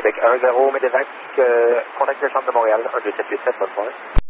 Québec 1-0, Medevac, contact le centre de Montréal, 1278-7, bonne soirée.